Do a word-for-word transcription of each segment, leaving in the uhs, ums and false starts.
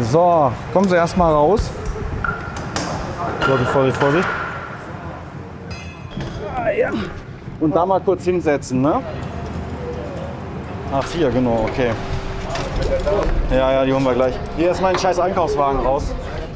So, kommen Sie erst mal raus. Vorsicht, Vorsicht, Vorsicht. Ah, ja. Und da mal kurz hinsetzen, ne? Ach, hier, genau, okay. Ja, ja, die holen wir gleich. Hier ist mein scheiß Einkaufswagen raus.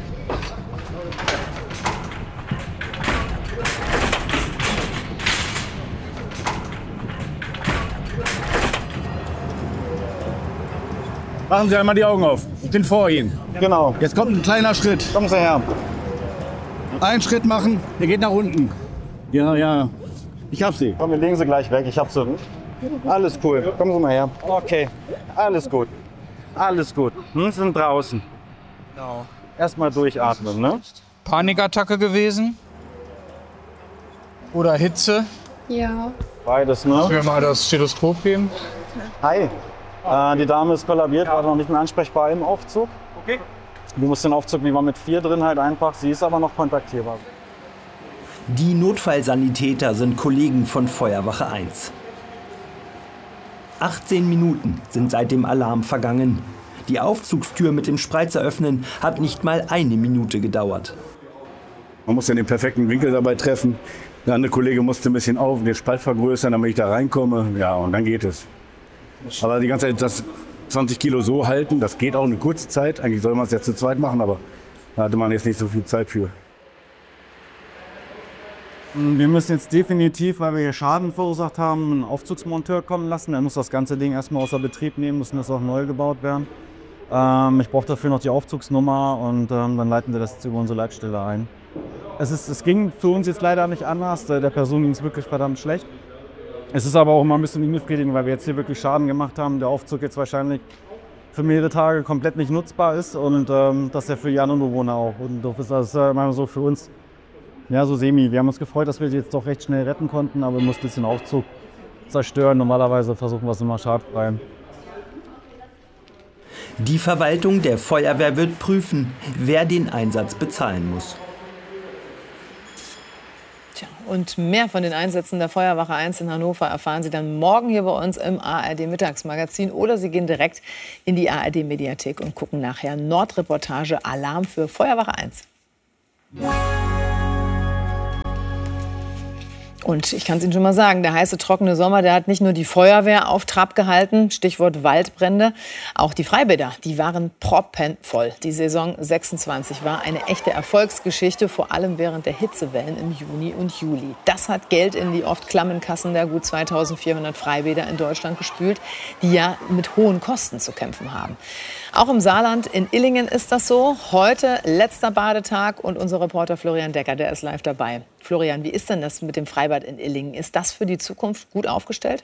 Machen Sie einmal die Augen auf. Ich bin vor Ihnen. Genau. Jetzt kommt ein kleiner Schritt. Kommen Sie her. Einen Schritt machen, der geht nach unten. Ja, ja. Ich hab Sie. Komm, wir legen Sie gleich weg. Ich hab Sie. Alles cool. Kommen Sie mal her. Okay. Alles gut. Alles gut. Wir sind draußen. Genau. Erstmal durchatmen, ne? Panikattacke gewesen? Oder Hitze? Ja. Beides, ne? Können wir mal das Stethoskop geben? Hi. Äh, die Dame ist kollabiert, war noch nicht mehr ansprechbar im Aufzug. Okay. Du musst den Aufzug, wie war mit vier drin, halt einfach. Sie ist aber noch kontaktierbar. Die Notfallsanitäter sind Kollegen von Feuerwache eins. achtzehn Minuten sind seit dem Alarm vergangen. Die Aufzugstür mit dem Spreizer öffnen hat nicht mal eine Minute gedauert. Man muss ja den perfekten Winkel dabei treffen. Der andere Kollege musste ein bisschen auf, den Spalt vergrößern, damit ich da reinkomme. Ja, und dann geht es. Aber die ganze Zeit das zwanzig Kilo so halten, das geht auch eine kurze Zeit. Eigentlich soll man es ja zu zweit machen, aber da hatte man jetzt nicht so viel Zeit für. Wir müssen jetzt definitiv, weil wir hier Schaden verursacht haben, einen Aufzugsmonteur kommen lassen. Der muss das ganze Ding erstmal außer Betrieb nehmen, muss das auch neu gebaut werden. Ähm, ich brauche dafür noch die Aufzugsnummer und ähm, dann leiten wir das jetzt über unsere Leitstelle ein. Es, ist, es ging für uns jetzt leider nicht anders. Der Person ging es wirklich verdammt schlecht. Es ist aber auch immer ein bisschen unbefriedigend, weil wir jetzt hier wirklich Schaden gemacht haben. Der Aufzug jetzt wahrscheinlich für mehrere Tage komplett nicht nutzbar ist und ähm, dass er für die anderen Bewohner auch. Und das ist das äh, immer so für uns, ja, so semi. Wir haben uns gefreut, dass wir sie jetzt doch recht schnell retten konnten, aber wir mussten jetzt den Aufzug zerstören. Normalerweise versuchen wir es immer schadfrei. Die Verwaltung der Feuerwehr wird prüfen, wer den Einsatz bezahlen muss. Tja, und mehr von den Einsätzen der Feuerwache eins in Hannover erfahren Sie dann morgen hier bei uns im A R D-Mittagsmagazin. Oder Sie gehen direkt in die A R D-Mediathek und gucken nachher Nordreportage Alarm für Feuerwache eins. Und ich kann es Ihnen schon mal sagen, der heiße, trockene Sommer, der hat nicht nur die Feuerwehr auf Trab gehalten, Stichwort Waldbrände, auch die Freibäder, die waren proppenvoll. Die Saison sechsundzwanzig war eine echte Erfolgsgeschichte, vor allem während der Hitzewellen im Juni und Juli. Das hat Geld in die oft klammen Kassen der gut zweitausendvierhundert Freibäder in Deutschland gespült, die ja mit hohen Kosten zu kämpfen haben. Auch im Saarland, in Illingen ist das so. Heute letzter Badetag und unser Reporter Florian Decker, der ist live dabei. Florian, wie ist denn das mit dem Freibad in Illingen? Ist das für die Zukunft gut aufgestellt?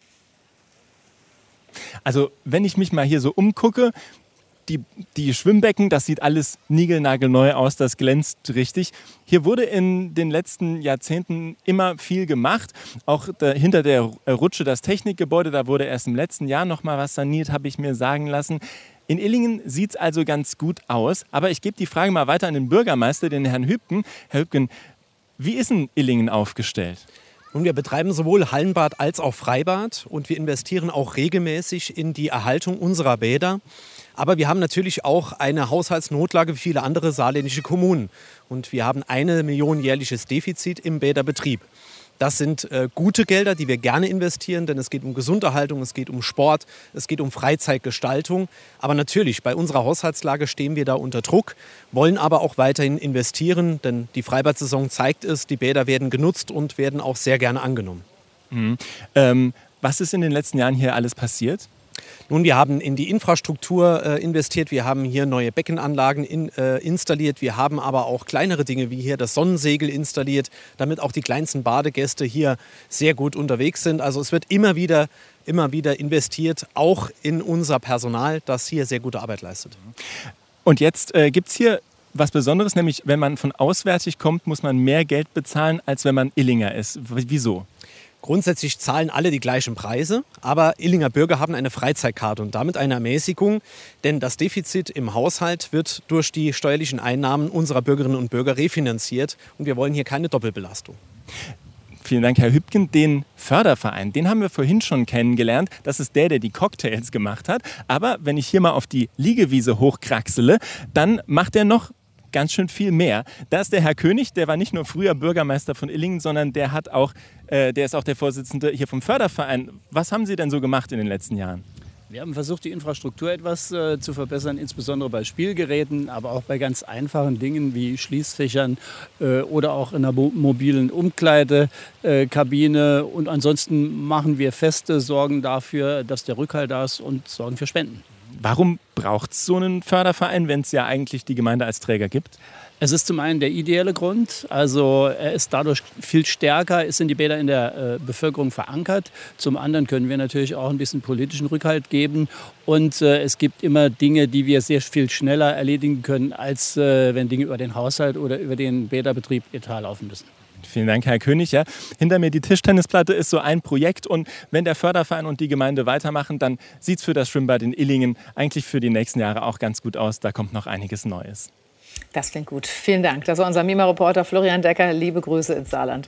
Also wenn ich mich mal hier so umgucke, die, die Schwimmbecken, das sieht alles niegelnagelneu aus, das glänzt richtig. Hier wurde in den letzten Jahrzehnten immer viel gemacht. Auch da, hinter der Rutsche das Technikgebäude, da wurde erst im letzten Jahr noch mal was saniert, habe ich mir sagen lassen. In Illingen sieht es also ganz gut aus. Aber ich gebe die Frage mal weiter an den Bürgermeister, den Herrn Hübken. Herr Hübken, wie ist denn Illingen aufgestellt? Nun, wir betreiben sowohl Hallenbad als auch Freibad und wir investieren auch regelmäßig in die Erhaltung unserer Bäder. Aber wir haben natürlich auch eine Haushaltsnotlage wie viele andere saarländische Kommunen. Und wir haben eine Million jährliches Defizit im Bäderbetrieb. Das sind äh, gute Gelder, die wir gerne investieren, denn es geht um Gesunderhaltung, es geht um Sport, es geht um Freizeitgestaltung. Aber natürlich, bei unserer Haushaltslage stehen wir da unter Druck, wollen aber auch weiterhin investieren, denn die Freibad-Saison zeigt es, die Bäder werden genutzt und werden auch sehr gerne angenommen. Mhm. Ähm, was ist in den letzten Jahren hier alles passiert? Nun, wir haben in die Infrastruktur äh, investiert, wir haben hier neue Beckenanlagen in, äh, installiert, wir haben aber auch kleinere Dinge wie hier das Sonnensegel installiert, damit auch die kleinsten Badegäste hier sehr gut unterwegs sind. Also es wird immer wieder, immer wieder investiert, auch in unser Personal, das hier sehr gute Arbeit leistet. Und jetzt äh, gibt es hier was Besonderes, nämlich wenn man von auswärtig kommt, muss man mehr Geld bezahlen, als wenn man Illinger ist. W- wieso? Grundsätzlich zahlen alle die gleichen Preise, aber Illinger Bürger haben eine Freizeitkarte und damit eine Ermäßigung, denn das Defizit im Haushalt wird durch die steuerlichen Einnahmen unserer Bürgerinnen und Bürger refinanziert und wir wollen hier keine Doppelbelastung. Vielen Dank, Herr Hübken. Den Förderverein, den haben wir vorhin schon kennengelernt. Das ist der, der die Cocktails gemacht hat. Aber wenn ich hier mal auf die Liegewiese hochkraxele, dann macht er noch ganz schön viel mehr. Da ist der Herr König, der war nicht nur früher Bürgermeister von Illingen, sondern der, hat auch, äh, der ist auch der Vorsitzende hier vom Förderverein. Was haben Sie denn so gemacht in den letzten Jahren? Wir haben versucht, die Infrastruktur etwas äh, zu verbessern, insbesondere bei Spielgeräten, aber auch bei ganz einfachen Dingen wie Schließfächern äh, oder auch in einer mobilen Umkleidekabine. Äh, und ansonsten machen wir feste Sorgen dafür, dass der Rückhalt da ist und sorgen für Spenden. Warum braucht es so einen Förderverein, wenn es ja eigentlich die Gemeinde als Träger gibt? Es ist zum einen der ideelle Grund, also er ist dadurch viel stärker, ist in die Bäder in der äh, Bevölkerung verankert. Zum anderen können wir natürlich auch ein bisschen politischen Rückhalt geben und äh, es gibt immer Dinge, die wir sehr viel schneller erledigen können, als äh, wenn Dinge über den Haushalt oder über den Bäderbetrieb Etat laufen müssen. Vielen Dank, Herr König. Ja, hinter mir die Tischtennisplatte ist so ein Projekt und wenn der Förderverein und die Gemeinde weitermachen, dann sieht es für das Schwimmbad in Illingen eigentlich für die nächsten Jahre auch ganz gut aus. Da kommt noch einiges Neues. Das klingt gut. Vielen Dank. Das war unser Mima-Reporter Florian Decker. Liebe Grüße ins Saarland.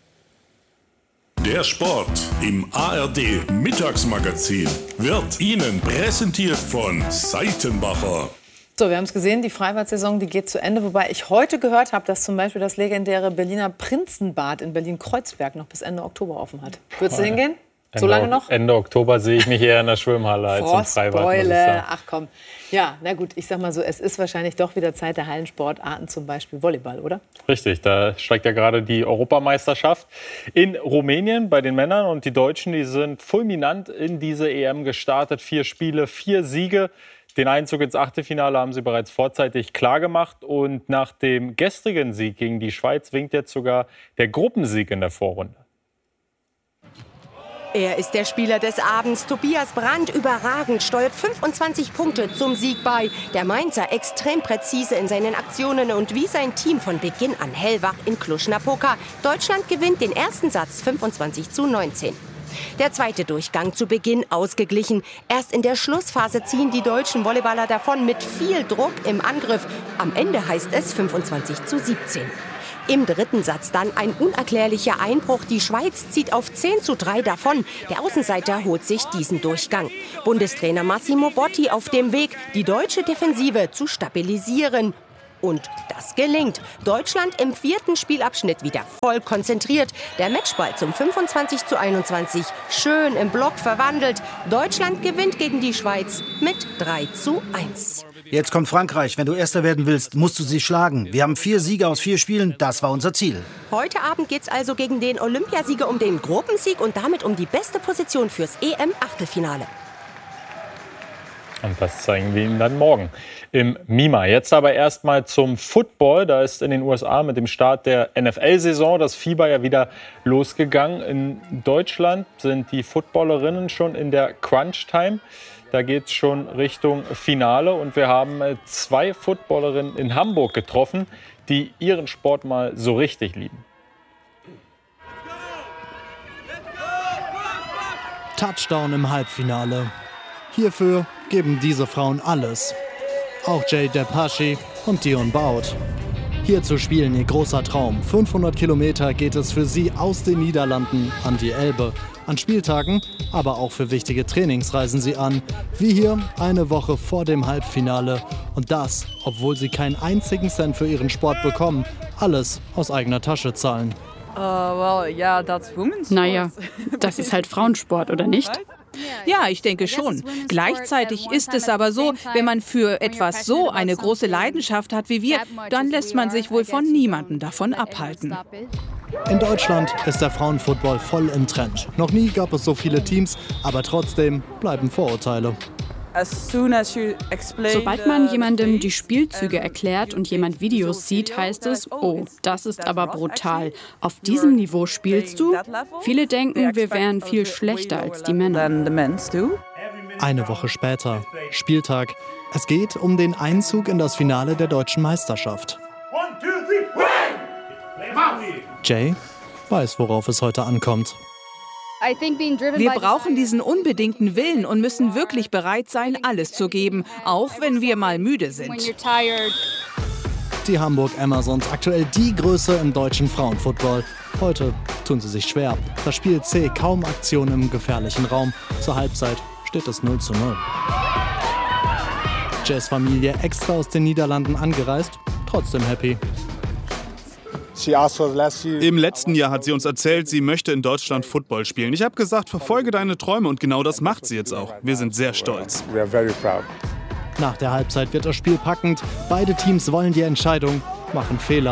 Der Sport im A R D Mittagsmagazin wird Ihnen präsentiert von Seitenbacher. So, wir haben es gesehen, die Freibad-Saison, die geht zu Ende. Wobei ich heute gehört habe, dass zum Beispiel das legendäre Berliner Prinzenbad in Berlin-Kreuzberg noch bis Ende Oktober offen hat. Würdest du hingehen? So Ende, lange noch? Ende Oktober sehe ich mich eher in der Schwimmhalle als im Freibad. Muss ich sagen. Ach komm. Ja, na gut, ich sag mal so, es ist wahrscheinlich doch wieder Zeit der Hallensportarten, zum Beispiel Volleyball, oder? Richtig, da steigt ja gerade die Europameisterschaft in Rumänien bei den Männern. Und die Deutschen, die sind fulminant in diese E M gestartet. Vier Spiele, vier Siege. Den Einzug ins Achtelfinale haben sie bereits vorzeitig klargemacht. Und nach dem gestrigen Sieg gegen die Schweiz winkt jetzt sogar der Gruppensieg in der Vorrunde. Er ist der Spieler des Abends. Tobias Brandt, überragend, steuert fünfundzwanzig Punkte zum Sieg bei. Der Mainzer extrem präzise in seinen Aktionen und wie sein Team von Beginn an hellwach in Cluj-Napoca. Deutschland gewinnt den ersten Satz fünfundzwanzig zu neunzehn. Der zweite Durchgang zu Beginn ausgeglichen. Erst in der Schlussphase ziehen die deutschen Volleyballer davon mit viel Druck im Angriff. Am Ende heißt es fünfundzwanzig zu siebzehn. Im dritten Satz dann ein unerklärlicher Einbruch. Die Schweiz zieht auf zehn zu drei davon. Der Außenseiter holt sich diesen Durchgang. Bundestrainer Massimo Botti auf dem Weg, die deutsche Defensive zu stabilisieren. Und das gelingt. Deutschland im vierten Spielabschnitt wieder voll konzentriert. Der Matchball zum fünfundzwanzig zu einundzwanzig schön im Block verwandelt. Deutschland gewinnt gegen die Schweiz mit drei zu eins. Jetzt kommt Frankreich. Wenn du Erster werden willst, musst du sie schlagen. Wir haben vier Siege aus vier Spielen. Das war unser Ziel. Heute Abend geht's also gegen den Olympiasieger um den Gruppensieg und damit um die beste Position fürs E M-Achtelfinale. Und das zeigen wir Ihnen dann morgen im Mima. Jetzt aber erstmal zum Football. Da ist in den U S A mit dem Start der N F L-Saison das Fieber ja wieder losgegangen. In Deutschland sind die Footballerinnen schon in der Crunch-Time. Da geht es schon Richtung Finale. Und wir haben zwei Footballerinnen in Hamburg getroffen, die ihren Sport mal so richtig lieben. Touchdown im Halbfinale. Hierfür geben diese Frauen alles. Auch Jay Depashi und Dion Baut. Hier zu spielen ihr großer Traum. fünfhundert Kilometer geht es für sie aus den Niederlanden an die Elbe. An Spieltagen, aber auch für wichtige Trainings reisen sie an. Wie hier eine Woche vor dem Halbfinale. Und das, obwohl sie keinen einzigen Cent für ihren Sport bekommen. Alles aus eigener Tasche zahlen. Uh, well, yeah, that's women's sport. Naja, das ist halt Frauensport, oder nicht? Ja, ich denke schon. Gleichzeitig ist es aber so, wenn man für etwas so eine große Leidenschaft hat wie wir, dann lässt man sich wohl von niemandem davon abhalten. In Deutschland ist der Frauenfootball voll im Trend. Noch nie gab es so viele Teams, aber trotzdem bleiben Vorurteile. Sobald man jemandem die Spielzüge erklärt und jemand Videos sieht, heißt es, oh, das ist aber brutal. Auf diesem Niveau spielst du? Viele denken, wir wären viel schlechter als die Männer. Eine Woche später, Spieltag. Es geht um den Einzug in das Finale der deutschen Meisterschaft. Jay weiß, worauf es heute ankommt. Wir brauchen diesen unbedingten Willen und müssen wirklich bereit sein, alles zu geben, auch wenn wir mal müde sind. Die Hamburg Amazons, aktuell die Größe im deutschen Frauenfootball. Heute tun sie sich schwer. Das Spiel zäh, kaum Aktion im gefährlichen Raum. Zur Halbzeit steht es null zu null. Jazz-Familie extra aus den Niederlanden angereist, trotzdem happy. Im letzten Jahr hat sie uns erzählt, sie möchte in Deutschland Football spielen. Ich habe gesagt, verfolge deine Träume und genau das macht sie jetzt auch. Wir sind sehr stolz. Nach der Halbzeit wird das Spiel packend. Beide Teams wollen die Entscheidung, machen Fehler.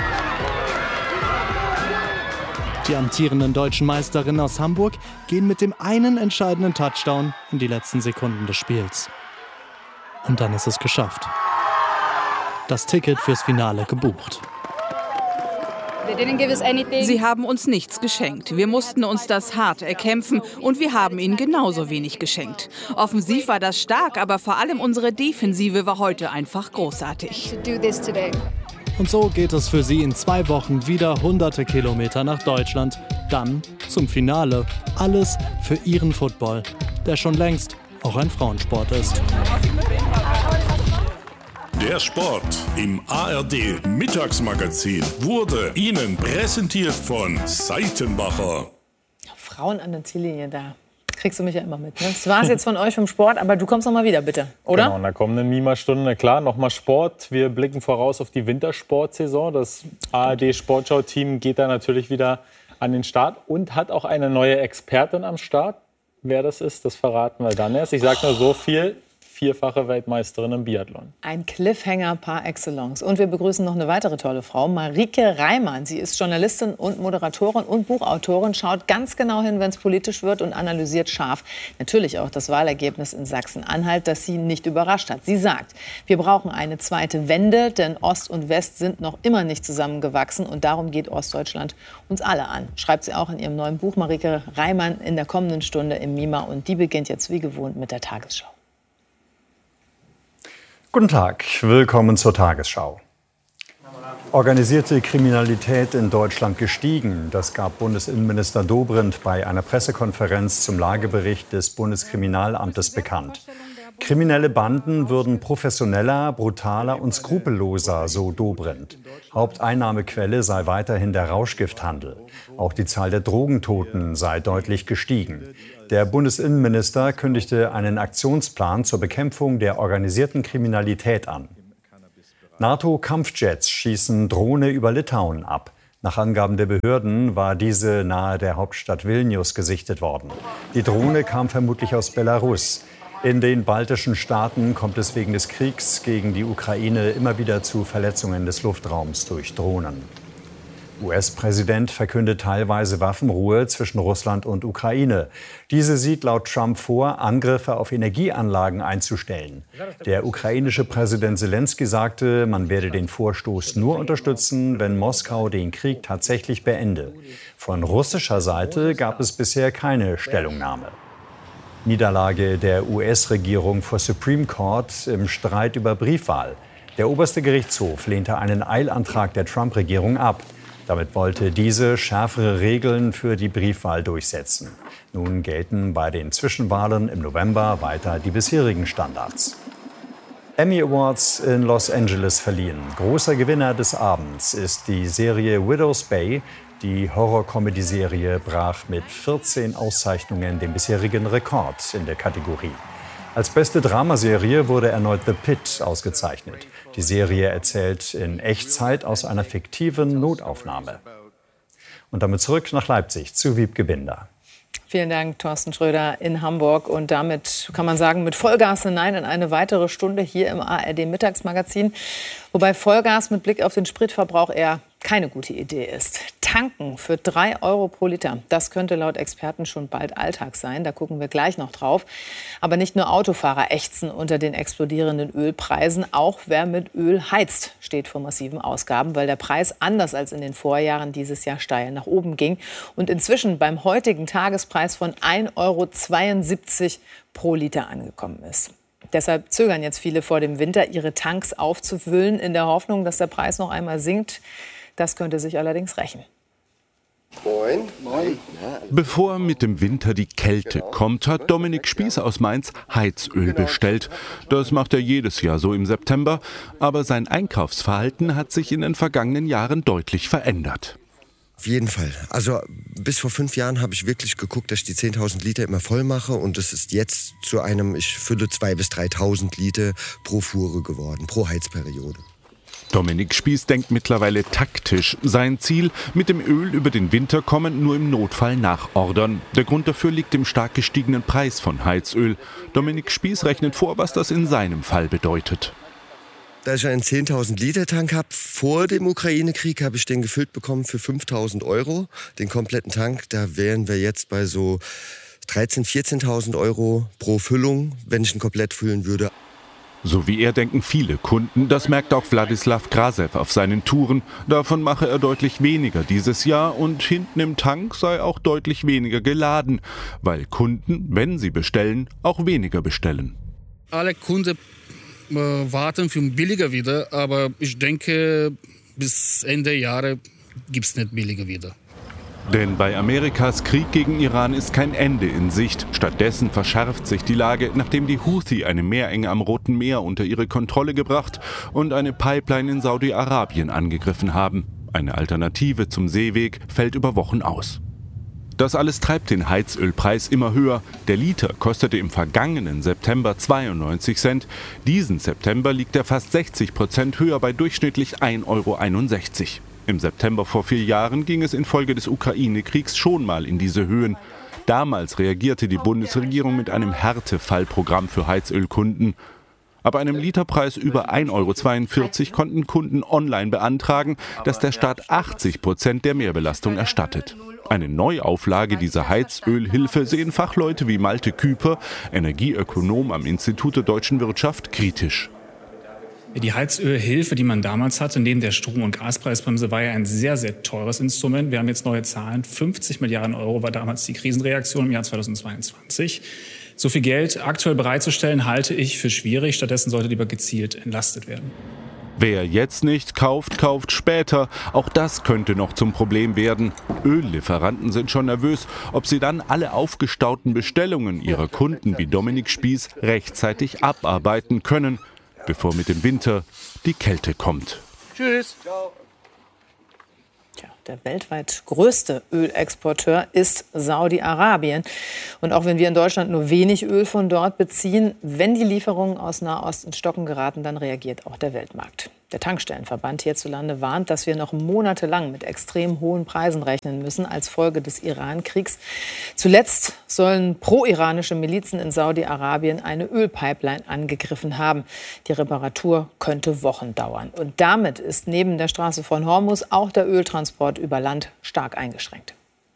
Die amtierenden deutschen Meisterinnen aus Hamburg gehen mit dem einen entscheidenden Touchdown in die letzten Sekunden des Spiels. Und dann ist es geschafft. Das Ticket fürs Finale gebucht. Sie haben uns nichts geschenkt. Wir mussten uns das hart erkämpfen und wir haben ihnen genauso wenig geschenkt. Offensiv war das stark, aber vor allem unsere Defensive war heute einfach großartig. Und so geht es für sie in zwei Wochen wieder hunderte Kilometer nach Deutschland. Dann zum Finale. Alles für ihren Football, der schon längst auch ein Frauensport ist. Der Sport im A R D Mittagsmagazin wurde Ihnen präsentiert von Seitenbacher. Frauen an der Ziellinie, da kriegst du mich ja immer mit. Ne? Das war es jetzt von euch vom Sport, aber du kommst noch mal wieder, bitte, oder? Genau, in der kommenden Mima-Stunde, klar, nochmal Sport. Wir blicken voraus auf die Wintersportsaison. Das A R D-Sportschau-Team geht da natürlich wieder an den Start und hat auch eine neue Expertin am Start. Wer das ist, das verraten wir dann erst. Ich sage nur so viel. Vierfache Weltmeisterin im Biathlon. Ein Cliffhanger par excellence. Und wir begrüßen noch eine weitere tolle Frau, Marike Reimann. Sie ist Journalistin und Moderatorin und Buchautorin, schaut ganz genau hin, wenn es politisch wird und analysiert scharf natürlich auch das Wahlergebnis in Sachsen-Anhalt, das sie nicht überrascht hat. Sie sagt, wir brauchen eine zweite Wende, denn Ost und West sind noch immer nicht zusammengewachsen und darum geht Ostdeutschland uns alle an. Schreibt sie auch in ihrem neuen Buch Marike Reimann in der kommenden Stunde im Mima und die beginnt jetzt wie gewohnt mit der Tagesschau. Guten Tag, willkommen zur Tagesschau. Organisierte Kriminalität in Deutschland gestiegen. Das gab Bundesinnenminister Dobrindt bei einer Pressekonferenz zum Lagebericht des Bundeskriminalamtes bekannt. Kriminelle Banden würden professioneller, brutaler und skrupelloser, so Dobrindt. Haupteinnahmequelle sei weiterhin der Rauschgifthandel. Auch die Zahl der Drogentoten sei deutlich gestiegen. Der Bundesinnenminister kündigte einen Aktionsplan zur Bekämpfung der organisierten Kriminalität an. NATO-Kampfjets schießen Drohne über Litauen ab. Nach Angaben der Behörden war diese nahe der Hauptstadt Vilnius gesichtet worden. Die Drohne kam vermutlich aus Belarus. In den baltischen Staaten kommt es wegen des Kriegs gegen die Ukraine immer wieder zu Verletzungen des Luftraums durch Drohnen. U S-Präsident verkündet teilweise Waffenruhe zwischen Russland und Ukraine. Diese sieht laut Trump vor, Angriffe auf Energieanlagen einzustellen. Der ukrainische Präsident Selenskyj sagte, man werde den Vorstoß nur unterstützen, wenn Moskau den Krieg tatsächlich beende. Von russischer Seite gab es bisher keine Stellungnahme. Niederlage der U S-Regierung vor Supreme Court im Streit über Briefwahl. Der oberste Gerichtshof lehnte einen Eilantrag der Trump-Regierung ab. Damit wollte diese schärfere Regeln für die Briefwahl durchsetzen. Nun gelten bei den Zwischenwahlen im November weiter die bisherigen Standards. Emmy Awards in Los Angeles verliehen. Großer Gewinner des Abends ist die Serie Widow's Bay. Die Horror-Comedy-Serie brach mit vierzehn Auszeichnungen den bisherigen Rekord in der Kategorie. Als beste Dramaserie wurde erneut The Pitt ausgezeichnet. Die Serie erzählt in Echtzeit aus einer fiktiven Notaufnahme. Und damit zurück nach Leipzig zu Wiebke Binder. Vielen Dank, Thorsten Schröder in Hamburg. Und damit kann man sagen, mit Vollgas hinein in eine weitere Stunde hier im A R D-Mittagsmagazin. Wobei Vollgas mit Blick auf den Spritverbrauch eher keine gute Idee ist. Tanken für drei Euro pro Liter, das könnte laut Experten schon bald Alltag sein. Da gucken wir gleich noch drauf. Aber nicht nur Autofahrer ächzen unter den explodierenden Ölpreisen. Auch wer mit Öl heizt, steht vor massiven Ausgaben, weil der Preis anders als in den Vorjahren dieses Jahr steil nach oben ging. Und inzwischen beim heutigen Tagespreis von ein Euro zweiundsiebzig pro Liter angekommen ist. Deshalb zögern jetzt viele vor dem Winter, ihre Tanks aufzufüllen, in der Hoffnung, dass der Preis noch einmal sinkt. Das könnte sich allerdings rächen. Moin. Moin. Bevor mit dem Winter die Kälte kommt, hat Dominik Spieß aus Mainz Heizöl bestellt. Das macht er jedes Jahr so im September. Aber sein Einkaufsverhalten hat sich in den vergangenen Jahren deutlich verändert. Auf jeden Fall. Also bis vor fünf Jahren habe ich wirklich geguckt, dass ich die zehntausend Liter immer voll mache. Und das ist jetzt zu einem, ich fülle zweitausend bis dreitausend Liter pro Fuhre geworden, pro Heizperiode. Dominik Spieß denkt mittlerweile taktisch. Sein Ziel, mit dem Öl über den Winter kommen, nur im Notfall nachordern. Der Grund dafür liegt im stark gestiegenen Preis von Heizöl. Dominik Spieß rechnet vor, was das in seinem Fall bedeutet. Da ich einen zehntausend Liter Tank habe, vor dem Ukraine-Krieg habe ich den gefüllt bekommen für fünftausend Euro. Den kompletten Tank, da wären wir jetzt bei so dreizehntausend, vierzehntausend Euro pro Füllung, wenn ich ihn komplett füllen würde. So wie er denken viele Kunden, das merkt auch Wladislav Krasew auf seinen Touren. Davon mache er deutlich weniger dieses Jahr und hinten im Tank sei auch deutlich weniger geladen, weil Kunden, wenn sie bestellen, auch weniger bestellen. Alle Kunden äh, warten für billiger wieder, aber ich denke, bis Ende Jahre gibt es nicht billiger wieder. Denn bei Amerikas Krieg gegen Iran ist kein Ende in Sicht. Stattdessen verschärft sich die Lage, nachdem die Houthi eine Meerenge am Roten Meer unter ihre Kontrolle gebracht und eine Pipeline in Saudi-Arabien angegriffen haben. Eine Alternative zum Seeweg fällt über Wochen aus. Das alles treibt den Heizölpreis immer höher. Der Liter kostete im vergangenen September zweiundneunzig Cent. Diesen September liegt er fast sechzig Prozent höher bei durchschnittlich ein Euro einundsechzig. Im September vor vier Jahren ging es infolge des Ukraine-Kriegs schon mal in diese Höhen. Damals reagierte die Bundesregierung mit einem Härtefallprogramm für Heizölkunden. Ab einem Literpreis über ein Euro zweiundvierzig konnten Kunden online beantragen, dass der Staat achtzig Prozent der Mehrbelastung erstattet. Eine Neuauflage dieser Heizölhilfe sehen Fachleute wie Malte Küper, Energieökonom am Institut der Deutschen Wirtschaft, kritisch. Die Heizölhilfe, die man damals hatte, neben der Strom- und Gaspreisbremse, war ja ein sehr, sehr teures Instrument. Wir haben jetzt neue Zahlen. fünfzig Milliarden Euro war damals die Krisenreaktion im Jahr zweitausendzweiundzwanzig. So viel Geld aktuell bereitzustellen, halte ich für schwierig. Stattdessen sollte lieber gezielt entlastet werden. Wer jetzt nicht kauft, kauft später. Auch das könnte noch zum Problem werden. Öllieferanten sind schon nervös, ob sie dann alle aufgestauten Bestellungen ihrer Kunden wie Dominik Spieß rechtzeitig abarbeiten können, bevor mit dem Winter die Kälte kommt. Tschüss. Tja, der weltweit größte Ölexporteur ist Saudi-Arabien. Und auch wenn wir in Deutschland nur wenig Öl von dort beziehen, wenn die Lieferungen aus Nahost ins Stocken geraten, dann reagiert auch der Weltmarkt. Der Tankstellenverband hierzulande warnt, dass wir noch monatelang mit extrem hohen Preisen rechnen müssen als Folge des Iran-Kriegs. Zuletzt sollen pro-iranische Milizen in Saudi-Arabien eine Ölpipeline angegriffen haben. Die Reparatur könnte Wochen dauern. Und damit ist neben der Straße von Hormuz auch der Öltransport über Land stark eingeschränkt.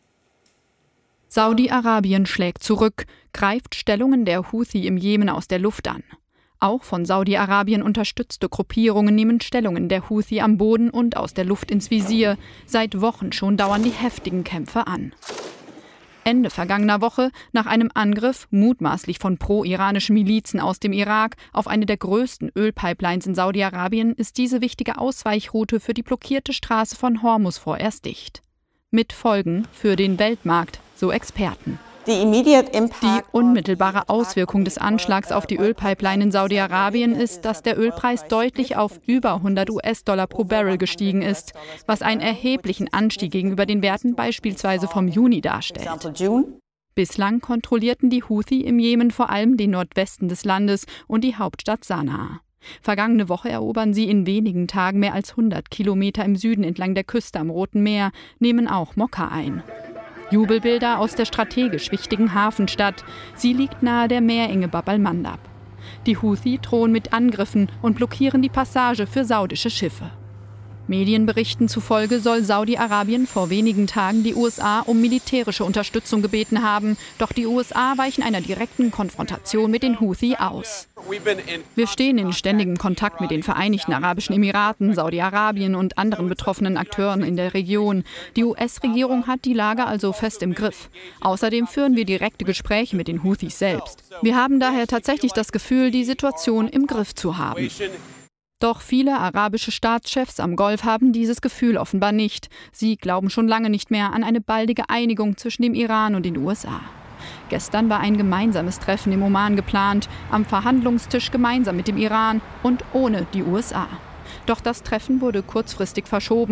Saudi-Arabien schlägt zurück, greift Stellungen der Houthi im Jemen aus der Luft an. Auch von Saudi-Arabien unterstützte Gruppierungen nehmen Stellungen der Houthi am Boden und aus der Luft ins Visier. Seit Wochen schon dauern die heftigen Kämpfe an. Ende vergangener Woche, nach einem Angriff, mutmaßlich von pro-iranischen Milizen aus dem Irak, auf eine der größten Ölpipelines in Saudi-Arabien, ist diese wichtige Ausweichroute für die blockierte Straße von Hormuz vorerst dicht. Mit Folgen für den Weltmarkt, so Experten. Die unmittelbare Auswirkung des Anschlags auf die Ölpipeline in Saudi-Arabien ist, dass der Ölpreis deutlich auf über hundert US-Dollar pro Barrel gestiegen ist, was einen erheblichen Anstieg gegenüber den Werten beispielsweise vom Juni darstellt. Bislang kontrollierten die Houthi im Jemen vor allem den Nordwesten des Landes und die Hauptstadt Sanaa. Vergangene Woche erobern sie in wenigen Tagen mehr als hundert Kilometer im Süden entlang der Küste am Roten Meer, nehmen auch Mokka ein. Jubelbilder aus der strategisch wichtigen Hafenstadt. Sie liegt nahe der Meerenge Bab al-Mandab. Die Houthi drohen mit Angriffen und blockieren die Passage für saudische Schiffe. Medienberichten zufolge soll Saudi-Arabien vor wenigen Tagen die U S A um militärische Unterstützung gebeten haben. Doch die U S A weichen einer direkten Konfrontation mit den Houthi aus. Wir stehen in ständigem Kontakt mit den Vereinigten Arabischen Emiraten, Saudi-Arabien und anderen betroffenen Akteuren in der Region. Die U S-Regierung hat die Lage also fest im Griff. Außerdem führen wir direkte Gespräche mit den Houthis selbst. Wir haben daher tatsächlich das Gefühl, die Situation im Griff zu haben. Doch viele arabische Staatschefs am Golf haben dieses Gefühl offenbar nicht. Sie glauben schon lange nicht mehr an eine baldige Einigung zwischen dem Iran und den U S A. Gestern war ein gemeinsames Treffen im Oman geplant, am Verhandlungstisch gemeinsam mit dem Iran und ohne die U S A. Doch das Treffen wurde kurzfristig verschoben.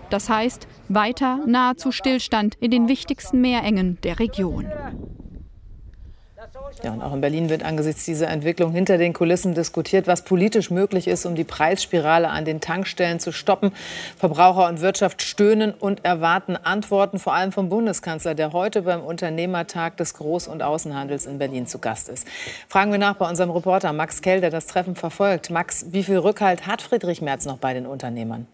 Das heißt, weiter nahezu Stillstand in den wichtigsten Meerengen der Region. Ja, und auch in Berlin wird angesichts dieser Entwicklung hinter den Kulissen diskutiert, was politisch möglich ist, um die Preisspirale an den Tankstellen zu stoppen. Verbraucher und Wirtschaft stöhnen und erwarten Antworten, vor allem vom Bundeskanzler, der heute beim Unternehmertag des Groß- und Außenhandels in Berlin zu Gast ist. Fragen wir nach bei unserem Reporter Max Kell, der das Treffen verfolgt. Max, wie viel Rückhalt hat Friedrich Merz noch bei den Unternehmern?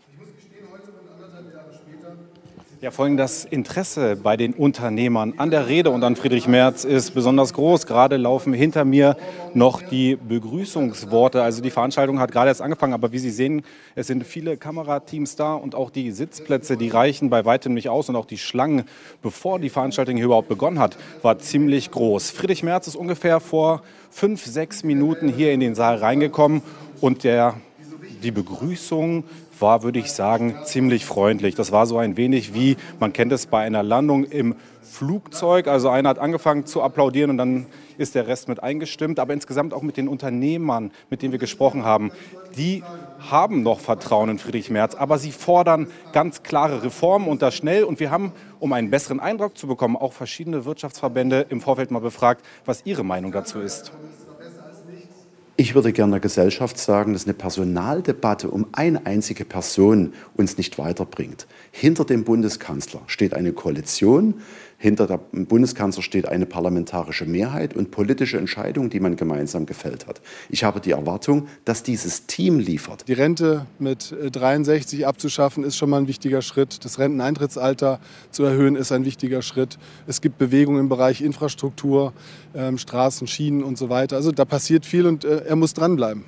Ja, vor allem das Interesse bei den Unternehmern an der Rede und an Friedrich Merz ist besonders groß. Gerade laufen hinter mir noch die Begrüßungsworte. Also die Veranstaltung hat gerade erst angefangen, aber wie Sie sehen, es sind viele Kamerateams da und auch die Sitzplätze, die reichen bei weitem nicht aus. Und auch die Schlangen, bevor die Veranstaltung hier überhaupt begonnen hat, war ziemlich groß. Friedrich Merz ist ungefähr vor fünf, sechs Minuten hier in den Saal reingekommen und der, die Begrüßung war, würde ich sagen, ziemlich freundlich. Das war so ein wenig wie, man kennt es bei einer Landung im Flugzeug. Also einer hat angefangen zu applaudieren und dann ist der Rest mit eingestimmt. Aber insgesamt auch mit den Unternehmern, mit denen wir gesprochen haben, die haben noch Vertrauen in Friedrich Merz. Aber sie fordern ganz klare Reformen und das schnell. Und wir haben, um einen besseren Eindruck zu bekommen, auch verschiedene Wirtschaftsverbände im Vorfeld mal befragt, was ihre Meinung dazu ist. Ich würde gerne der Gesellschaft sagen, dass eine Personaldebatte um eine einzige Person uns nicht weiterbringt. Hinter dem Bundeskanzler steht eine Koalition, hinter dem Bundeskanzler steht eine parlamentarische Mehrheit und politische Entscheidungen, die man gemeinsam gefällt hat. Ich habe die Erwartung, dass dieses Team liefert. Die Rente mit dreiundsechzig abzuschaffen, ist schon mal ein wichtiger Schritt. Das Renteneintrittsalter zu erhöhen, ist ein wichtiger Schritt. Es gibt Bewegungen im Bereich Infrastruktur, ähm, Straßen, Schienen und so weiter. Also da passiert viel und äh, er muss dranbleiben.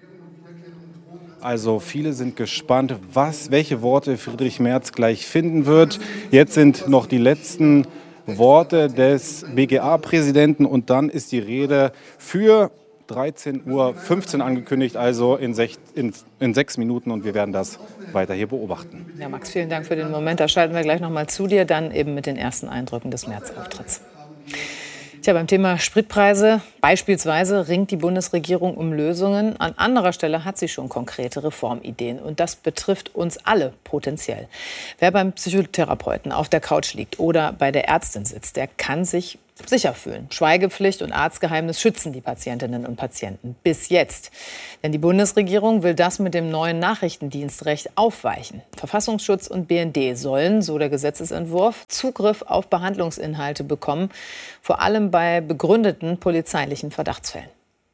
Also viele sind gespannt, was, welche Worte Friedrich Merz gleich finden wird. Jetzt sind noch die letzten Worte des B G A-Präsidenten und dann ist die Rede für dreizehn Uhr fünfzehn angekündigt, also in, sech, in, in sechs Minuten und wir werden das weiter hier beobachten. Ja, Max, vielen Dank für den Moment. Da schalten wir gleich noch mal zu dir, dann eben mit den ersten Eindrücken des März-Auftritts. Tja, beim Thema Spritpreise beispielsweise ringt die Bundesregierung um Lösungen. An anderer Stelle hat sie schon konkrete Reformideen. Und das betrifft uns alle potenziell. Wer beim Psychotherapeuten auf der Couch liegt oder bei der Ärztin sitzt, der kann sich sicher fühlen. Schweigepflicht und Arztgeheimnis schützen die Patientinnen und Patienten bis jetzt. Denn die Bundesregierung will das mit dem neuen Nachrichtendienstrecht aufweichen. Verfassungsschutz und B N D sollen, so der Gesetzesentwurf, Zugriff auf Behandlungsinhalte bekommen, vor allem bei begründeten polizeilichen Verdachtsfällen.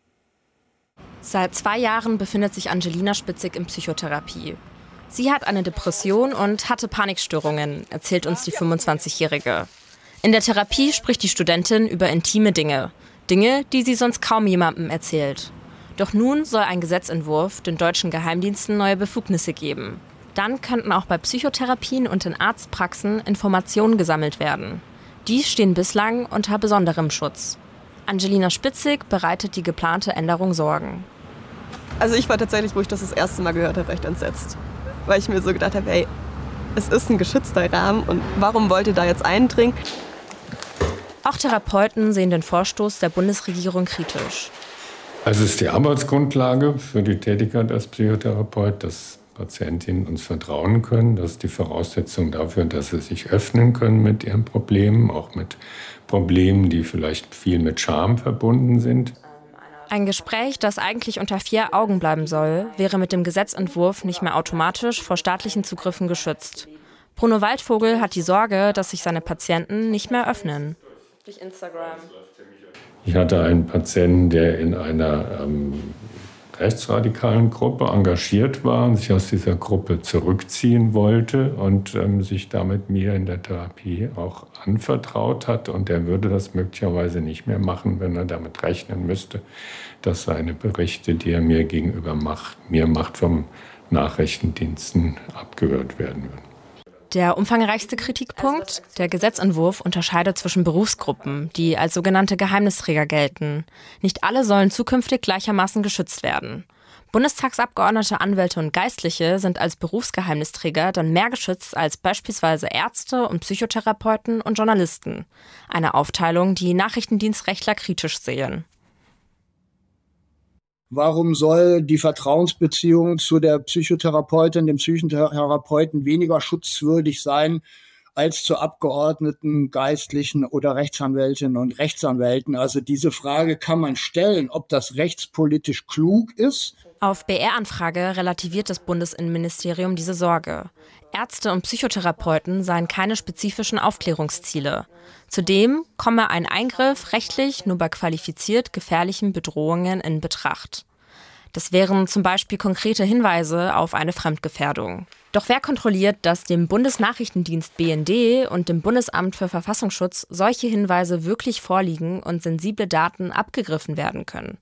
Seit zwei Jahren befindet sich Angelina Spitzig in Psychotherapie. Sie hat eine Depression und hatte Panikstörungen, erzählt uns die fünfundzwanzigjährige. In der Therapie spricht die Studentin über intime Dinge. Dinge, die sie sonst kaum jemandem erzählt. Doch nun soll ein Gesetzentwurf den deutschen Geheimdiensten neue Befugnisse geben. Dann könnten auch bei Psychotherapien und in Arztpraxen Informationen gesammelt werden. Die stehen bislang unter besonderem Schutz. Angelina Spitzig bereitet die geplante Änderung Sorgen. Also ich war tatsächlich, wo ich das das erste Mal gehört habe, recht entsetzt. Weil ich mir so gedacht habe, ey, es ist ein geschützter Rahmen und warum wollt ihr da jetzt eindringen? Auch Therapeuten sehen den Vorstoß der Bundesregierung kritisch. Also es ist die Arbeitsgrundlage für die Tätigkeit als Psychotherapeut, dass Patientinnen uns vertrauen können. Das ist die Voraussetzung dafür, dass sie sich öffnen können mit ihren Problemen, auch mit Problemen, die vielleicht viel mit Scham verbunden sind. Ein Gespräch, das eigentlich unter vier Augen bleiben soll, wäre mit dem Gesetzentwurf nicht mehr automatisch vor staatlichen Zugriffen geschützt. Bruno Waldvogel hat die Sorge, dass sich seine Patienten nicht mehr öffnen. Durch Instagram. Ich hatte einen Patienten, der in einer ähm, rechtsradikalen Gruppe engagiert war und sich aus dieser Gruppe zurückziehen wollte und ähm, sich damit mir in der Therapie auch anvertraut hat. Und er würde das möglicherweise nicht mehr machen, wenn er damit rechnen müsste, dass seine Berichte, die er mir gegenüber macht, mir macht, vom Nachrichtendiensten abgehört werden würden. Der umfangreichste Kritikpunkt: Der Gesetzentwurf unterscheidet zwischen Berufsgruppen, die als sogenannte Geheimnisträger gelten. Nicht alle sollen zukünftig gleichermaßen geschützt werden. Bundestagsabgeordnete, Anwälte und Geistliche sind als Berufsgeheimnisträger dann mehr geschützt als beispielsweise Ärzte und Psychotherapeuten und Journalisten. Eine Aufteilung, die Nachrichtendienstrechtler kritisch sehen. Warum soll die Vertrauensbeziehung zu der Psychotherapeutin, dem Psychotherapeuten weniger schutzwürdig sein als zu Abgeordneten, Geistlichen oder Rechtsanwältinnen und Rechtsanwälten? Also diese Frage kann man stellen, ob das rechtspolitisch klug ist. Auf B R-Anfrage relativiert das Bundesinnenministerium diese Sorge. Ärzte und Psychotherapeuten seien keine spezifischen Aufklärungsziele. Zudem komme ein Eingriff rechtlich nur bei qualifiziert gefährlichen Bedrohungen in Betracht. Das wären zum Beispiel konkrete Hinweise auf eine Fremdgefährdung. Doch wer kontrolliert, dass dem Bundesnachrichtendienst B N D und dem Bundesamt für Verfassungsschutz solche Hinweise wirklich vorliegen und sensible Daten abgegriffen werden können?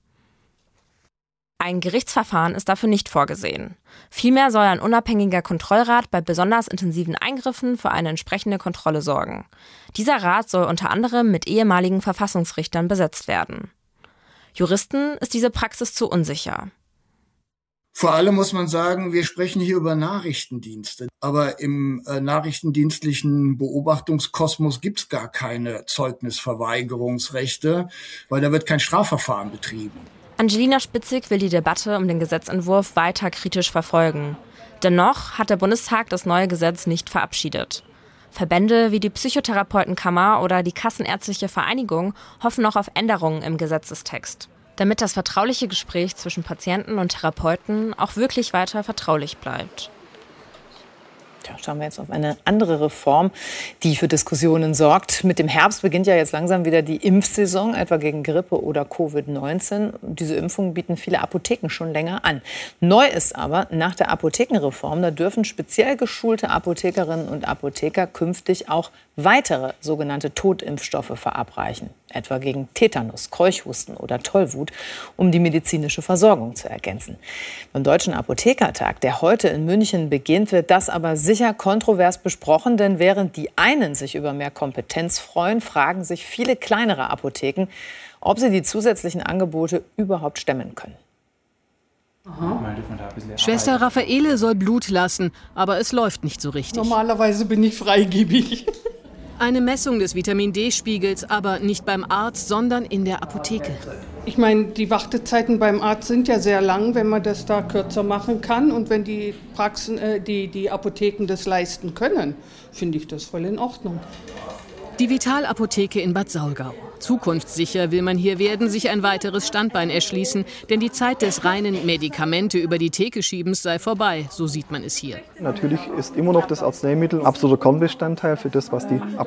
Ein Gerichtsverfahren ist dafür nicht vorgesehen. Vielmehr soll ein unabhängiger Kontrollrat bei besonders intensiven Eingriffen für eine entsprechende Kontrolle sorgen. Dieser Rat soll unter anderem mit ehemaligen Verfassungsrichtern besetzt werden. Juristen ist diese Praxis zu unsicher. Vor allem muss man sagen, wir sprechen hier über Nachrichtendienste. Aber im äh, nachrichtendienstlichen Beobachtungskosmos gibt es gar keine Zeugnisverweigerungsrechte, weil da wird kein Strafverfahren betrieben. Angelina Spitzig will die Debatte um den Gesetzentwurf weiter kritisch verfolgen. Dennoch hat der Bundestag das neue Gesetz nicht verabschiedet. Verbände wie die Psychotherapeutenkammer oder die Kassenärztliche Vereinigung hoffen noch auf Änderungen im Gesetzestext, damit das vertrauliche Gespräch zwischen Patienten und Therapeuten auch wirklich weiter vertraulich bleibt. Tja, schauen wir jetzt auf eine andere Reform, die für Diskussionen sorgt. Mit dem Herbst beginnt ja jetzt langsam wieder die Impfsaison, etwa gegen Grippe oder Covid neunzehn. Diese Impfungen bieten viele Apotheken schon länger an. Neu ist aber, nach der Apothekenreform, da dürfen speziell geschulte Apothekerinnen und Apotheker künftig auch weitere sogenannte Totimpfstoffe verabreichen, etwa gegen Tetanus, Keuchhusten oder Tollwut, um die medizinische Versorgung zu ergänzen. Beim Deutschen Apothekertag, der heute in München beginnt, wird das aber sicher kontrovers besprochen, denn während die einen sich über mehr Kompetenz freuen, fragen sich viele kleinere Apotheken, ob sie die zusätzlichen Angebote überhaupt stemmen können. Aha. Schwester Raffaele soll Blut lassen, aber es läuft nicht so richtig. Normalerweise bin ich freigebig. Eine Messung des Vitamin D-Spiegels, aber nicht beim Arzt, sondern in der Apotheke. Ich meine, die Wartezeiten beim Arzt sind ja sehr lang, wenn man das da kürzer machen kann. Und wenn die Praxen, äh, die, die Apotheken das leisten können, finde ich das voll in Ordnung. Die Vitalapotheke in Bad Saulgau. Zukunftssicher will man hier werden, sich ein weiteres Standbein erschließen. Denn die Zeit des reinen Medikamente über die Theke schiebens sei vorbei, so sieht man es hier. Natürlich ist immer noch das Arzneimittel ein absoluter Kernbestandteil für das, was die